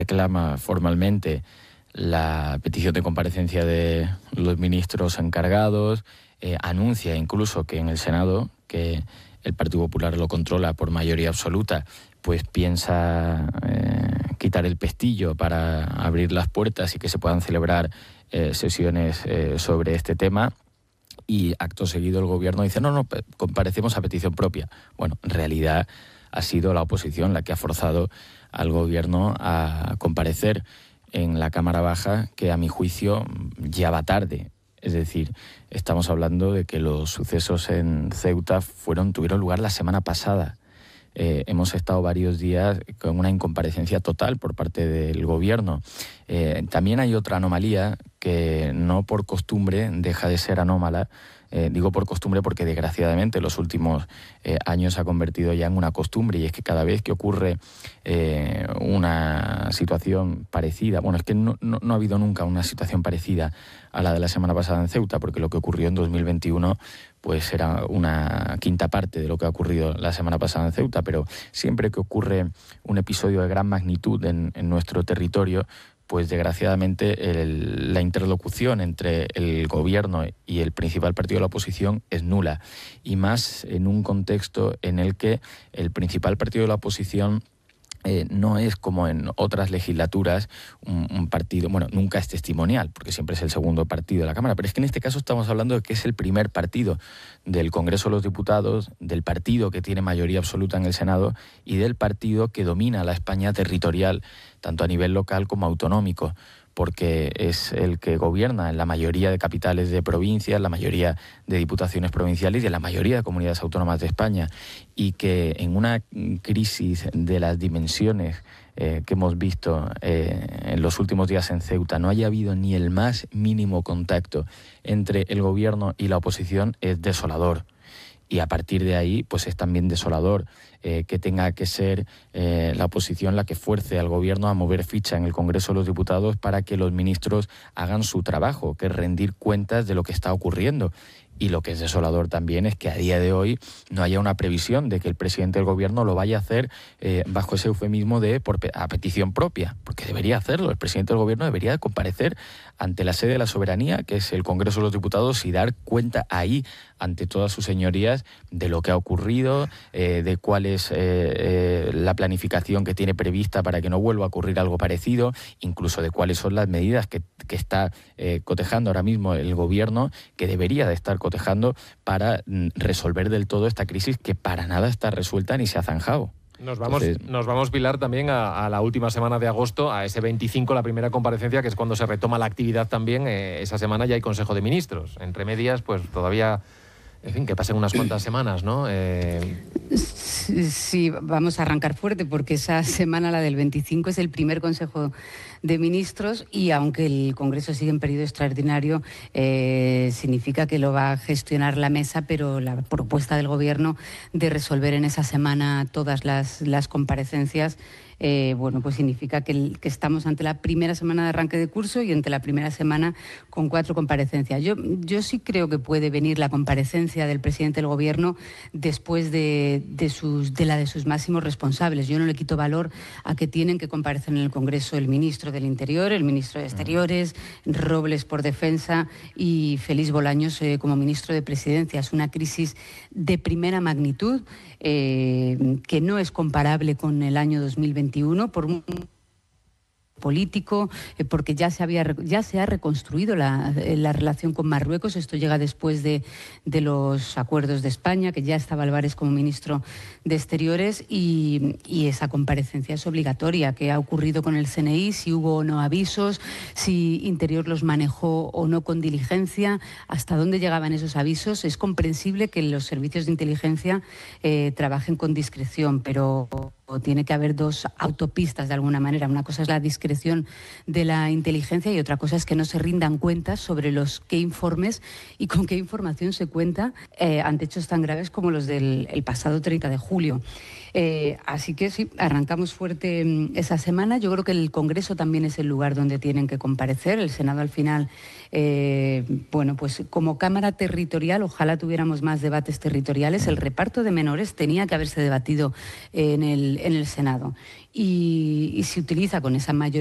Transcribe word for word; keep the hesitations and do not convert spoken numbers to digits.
reclama formalmente la petición de comparecencia de los ministros encargados, eh, anuncia incluso que en el Senado, que el Partido Popular lo controla por mayoría absoluta, pues piensa eh, quitar el pestillo para abrir las puertas y que se puedan celebrar eh, sesiones eh, sobre este tema. Y acto seguido el gobierno dice, no, no, comparecemos a petición propia. Bueno, en realidad ha sido la oposición la que ha forzado al gobierno a comparecer en la Cámara Baja, que a mi juicio ya va tarde. Es decir, estamos hablando de que los sucesos en Ceuta fueron, tuvieron lugar la semana pasada. Eh, hemos estado varios días con una incomparecencia total por parte del gobierno. Eh, también hay otra anomalía que no por costumbre deja de ser anómala. Eh, digo por costumbre porque desgraciadamente en los últimos eh, años se ha convertido ya en una costumbre, y es que cada vez que ocurre eh, una situación parecida, bueno, es que no, no, no ha habido nunca una situación parecida a la de la semana pasada en Ceuta, porque lo que ocurrió en dos mil veintiuno pues era una quinta parte de lo que ha ocurrido la semana pasada en Ceuta, pero siempre que ocurre un episodio de gran magnitud en, en nuestro territorio, pues desgraciadamente el, la interlocución entre el gobierno y el principal partido de la oposición es nula, y más en un contexto en el que el principal partido de la oposición Eh, no es como en otras legislaturas un, un partido, bueno, nunca es testimonial, porque siempre es el segundo partido de la Cámara, pero es que en este caso estamos hablando de que es el primer partido del Congreso de los Diputados, del partido que tiene mayoría absoluta en el Senado y del partido que domina la España territorial, tanto a nivel local como autonómico, porque es el que gobierna en la mayoría de capitales de provincias, la mayoría de diputaciones provinciales y en la mayoría de comunidades autónomas de España, y que en una crisis de las dimensiones eh, que hemos visto eh, en los últimos días en Ceuta no haya habido ni el más mínimo contacto entre el gobierno y la oposición es desolador. Y a partir de ahí, pues es también desolador eh, que tenga que ser eh, la oposición la que fuerce al gobierno a mover ficha en el Congreso de los Diputados para que los ministros hagan su trabajo, que es rendir cuentas de lo que está ocurriendo. Y lo que es desolador también es que a día de hoy no haya una previsión de que el presidente del gobierno lo vaya a hacer eh, bajo ese eufemismo de por, a petición propia, porque debería hacerlo. El presidente del gobierno debería comparecer ante la sede de la soberanía, que es el Congreso de los Diputados, y dar cuenta ahí ante todas sus señorías de lo que ha ocurrido, eh, de cuál es eh, eh, la planificación que tiene prevista para que no vuelva a ocurrir algo parecido, incluso de cuáles son las medidas que, que está eh, cotejando ahora mismo el gobierno, que debería de estar cotejando para mm, resolver del todo esta crisis que para nada está resuelta ni se ha zanjado. Nos vamos, Entonces, nos vamos, Pilar, también a, a la última semana de agosto, a ese veinticinco, la primera comparecencia, que es cuando se retoma la actividad también. Eh, esa semana ya hay Consejo de Ministros. Entre medias, pues todavía, en fin, que pasen unas cuantas semanas, ¿no? Eh... Sí, vamos a arrancar fuerte, porque esa semana, la del veinticinco, es el primer Consejo de Ministros, y aunque el Congreso sigue en periodo extraordinario, eh, significa que lo va a gestionar la mesa, pero la propuesta del Gobierno de resolver en esa semana todas las, las comparecencias, eh, bueno, pues significa que, el, que estamos ante la primera semana de arranque de curso y ante la primera semana con cuatro comparecencias. Yo, yo sí creo que puede venir la comparecencia del presidente del Gobierno después de, de, sus, de la de sus máximos responsables. Yo no le quito valor a que tienen que comparecer en el Congreso el ministro del Interior, el ministro de Exteriores, Robles por Defensa y Félix Bolaños eh, como ministro de Presidencia. Es una crisis de primera magnitud eh, que no es comparable con el año dos mil veintiuno por un político, eh, porque ya se había ya se ha reconstruido la, la relación con Marruecos. Esto llega después de, de los acuerdos de España, que ya estaba Álvarez como ministro de Exteriores, y, y esa comparecencia es obligatoria. ¿Qué ha ocurrido con el C N I? Si hubo o no avisos, si Interior los manejó o no con diligencia, hasta dónde llegaban esos avisos. Es comprensible que los servicios de inteligencia eh, trabajen con discreción, pero tiene que haber dos autopistas de alguna manera. Una cosa es la discreción de la inteligencia y otra cosa es que no se rindan cuentas sobre los qué informes y con qué información se cuenta eh, ante hechos tan graves como los del el pasado treinta de julio. Eh, así que sí, arrancamos fuerte esa semana. Yo creo que el Congreso también es el lugar donde tienen que comparecer. El Senado al final, eh, bueno, pues como Cámara territorial, ojalá tuviéramos más debates territoriales. El reparto de menores tenía que haberse debatido en el en el Senado. Y, y se utiliza con esa mayoría